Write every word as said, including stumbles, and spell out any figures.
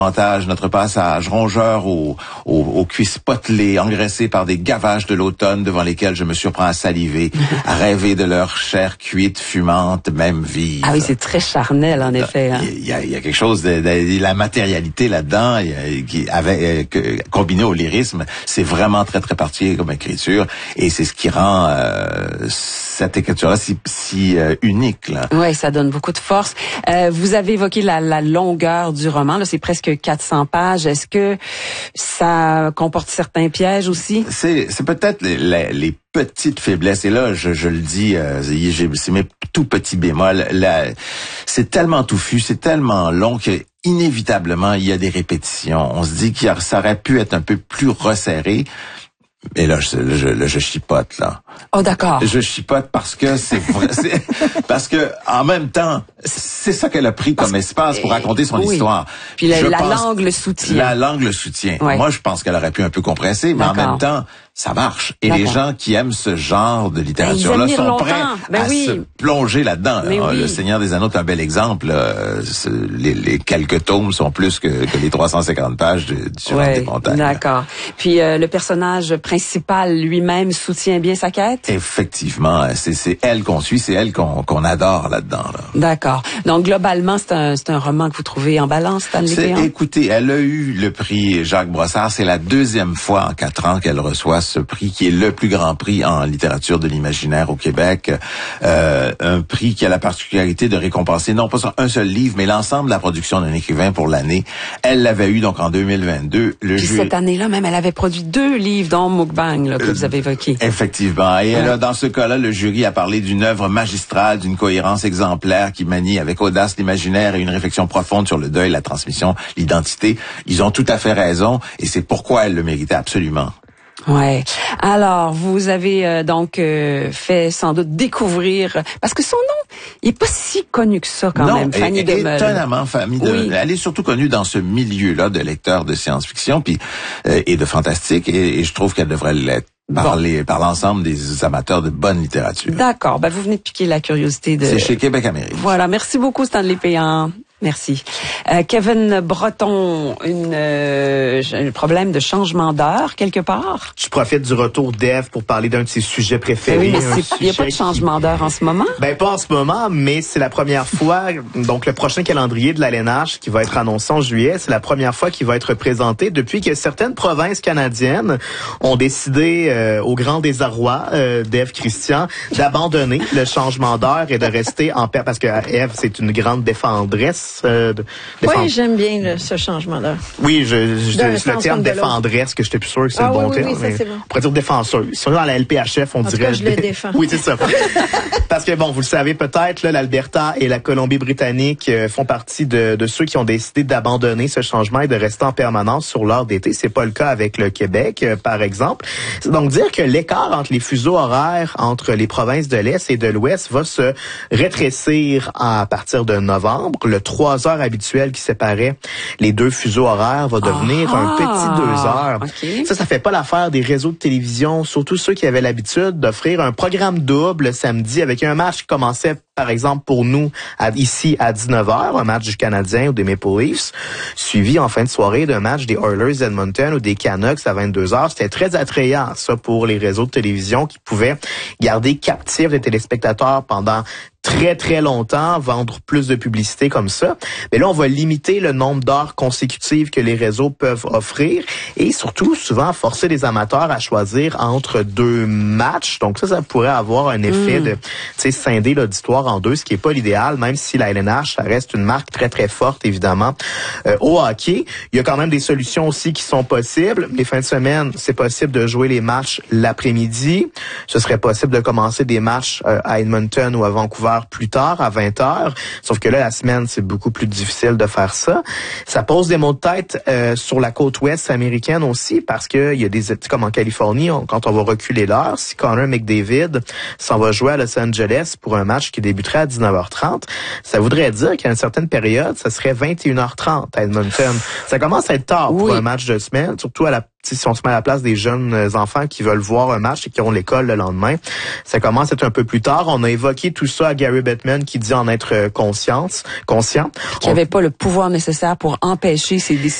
notre passage, rongeurs aux, aux, aux cuisses potelées, engraissés par des gavages de l'automne devant lesquels je me surprends à saliver, à rêver de leur chair cuite, fumante, même vive. Ah oui, c'est très charnel, en effet. Hein. Il, y a, il y a quelque chose de, de, de la matérialité là-dedans, il y a, qui avec euh, combiné au lyrisme, c'est vraiment très très particulier comme écriture, et c'est ce qui rend euh, cette écriture-là si, si euh, unique. Là. Oui, ça donne beaucoup de force. Euh, vous avez évoqué la, la longueur du roman, là, c'est presque quatre cents pages. Est-ce que ça comporte certains pièges aussi? C'est, c'est peut-être les, les, les petites faiblesses. Et là, je, je le dis, euh, c'est mes tout petits bémols. Là, c'est tellement touffu, c'est tellement long que inévitablement, il y a des répétitions. On se dit que ça aurait pu être un peu plus resserré. Et là, je, je, là, je chipote, là. Oh, d'accord. Je chipote parce que c'est vrai, c'est, parce que, en même temps, c'est ça qu'elle a pris comme parce, espace pour raconter son oui. histoire. Puis la, la langue le soutient. La langue le soutient. Ouais. Moi, je pense qu'elle aurait pu un peu compresser, mais d'accord. en même temps, ça marche. Et d'accord. les gens qui aiment ce genre de littérature-là sont longtemps. prêts ben à oui. se plonger là-dedans. Là. Oui. Le Seigneur des Anneaux est un bel exemple. Là. Les, les quelques tomes sont plus que, que les trois cent cinquante pages du Survent des montagnes. D'accord. Puis euh, le personnage principal lui-même soutient bien sa quête? Effectivement. C'est, c'est elle qu'on suit, c'est elle qu'on, qu'on adore là-dedans. Là. D'accord. Donc globalement, c'est un, c'est un roman que vous trouvez en balance, Stanley Péan? Écoutez, elle a eu le prix Jacques Brossard. C'est la deuxième fois en quatre ans qu'elle reçoit ce prix qui est le plus grand prix en littérature de l'imaginaire au Québec. Euh, un prix qui a la particularité de récompenser non pas un seul livre, mais l'ensemble de la production d'un écrivain pour l'année. Elle l'avait eu donc en deux mille vingt-deux. Le Puis jury... cette année-là même, elle avait produit deux livres, dont Mukbang, là, que euh, vous avez évoqué. Effectivement. Et ouais. là, dans ce cas-là, le jury a parlé d'une œuvre magistrale, d'une cohérence exemplaire qui manie avec audace l'imaginaire et une réflexion profonde sur le deuil, la transmission, l'identité. Ils ont tout à fait raison et c'est pourquoi elle le méritait absolument. Ouais. Alors, vous avez euh, donc euh, fait sans doute découvrir, parce que son nom, il est pas si connu que ça quand non, même, Fanny de Meule. Étonnamment, Fanny de Meule. Oui. Elle est surtout connue dans ce milieu-là de lecteurs de science-fiction puis euh, et de fantastique, et, et je trouve qu'elle devrait l'être. Par, bon. les, par l'ensemble des amateurs de bonne littérature. D'accord. Ben, vous venez de piquer la curiosité de... C'est chez Québec Amérique. Voilà. Merci beaucoup, Stanley Péan. Merci. Euh, Kevin Breton, une, euh, un problème de changement d'heure quelque part? Je profite du retour d'Ève pour parler d'un de ses sujets préférés. Oui, il n'y a pas de changement d'heure en ce moment? Ben, pas en ce moment, mais c'est la première fois, donc le prochain calendrier de l'A L N H qui va être annoncé en juillet, c'est la première fois qu'il va être présenté depuis que certaines provinces canadiennes ont décidé, euh, au grand désarroi euh, d'Ève Christian, d'abandonner le changement d'heure et de rester en paix, parce que Ève, c'est une grande défendresse. Euh, de, oui, j'aime bien le, ce changement là. Oui, je, je, je le terme défendresse, que j'étais plus sûr que c'est ah, le bon oui, terme. Oui, ça, c'est bon. On pourrait dire défenseur. Si on est dans la L P H F, on en dirait... Tout cas, je le défends. Oui, c'est ça. Parce que, bon, vous le savez peut-être, là, l'Alberta et la Colombie-Britannique euh, font partie de, de ceux qui ont décidé d'abandonner ce changement et de rester en permanence sur l'heure d'été. C'est pas le cas avec le Québec, euh, par exemple. C'est donc dire que l'écart entre les fuseaux horaires entre les provinces de l'Est et de l'Ouest va se rétrécir à partir de novembre. Le trois heures habituel qui séparait les deux fuseaux horaires va devenir ah, un petit deux heures. Okay. Ça, ça fait pas l'affaire des réseaux de télévision, surtout ceux qui avaient l'habitude d'offrir un programme double le samedi avec un match qui commençait, par exemple, pour nous, à, ici, à dix-neuf heures, un match du Canadien ou des Maple Leafs, suivi en fin de soirée d'un match des Oilers d'Edmonton ou des Canucks à vingt-deux heures. C'était très attrayant, ça, pour les réseaux de télévision qui pouvaient garder captifs les téléspectateurs pendant très, très longtemps, vendre plus de publicité comme ça. Mais là, on va limiter le nombre d'heures consécutives que les réseaux peuvent offrir et surtout, souvent, forcer les amateurs à choisir entre deux matchs. Donc ça, ça pourrait avoir un effet mmh. de, tu sais, scinder l'auditoire en deux, ce qui est pas l'idéal, même si la L N H, ça reste une marque très, très forte, évidemment, euh, au hockey. Il y a quand même des solutions aussi qui sont possibles. Les fins de semaine, c'est possible de jouer les matchs l'après-midi. Ce serait possible de commencer des matchs euh, à Edmonton ou à Vancouver plus tard, à vingt heures. Sauf que là, la semaine, c'est beaucoup plus difficile de faire ça. Ça pose des maux de tête euh, sur la côte ouest américaine aussi, parce que il y a des, comme en Californie, on, quand on va reculer l'heure, si Connor McDavid s'en va jouer à Los Angeles pour un match qui débuterait à dix-neuf heures trente, ça voudrait dire qu'à une certaine période, ça serait vingt et une heures trente à Edmonton. Ça commence à être tard oui. pour un match de semaine, surtout à la si on se met à la place des jeunes enfants qui veulent voir un match et qui ont l'école le lendemain, ça commence à être un peu plus tard. On a évoqué tout ça à Gary Bettman qui dit en être conscience, conscient. Qui n'avait pas le pouvoir nécessaire pour empêcher ces décisions